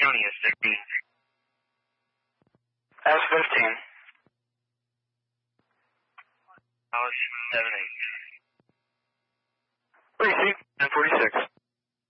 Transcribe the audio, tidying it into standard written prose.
County is 16. S15. Alice 78. Receive 1046.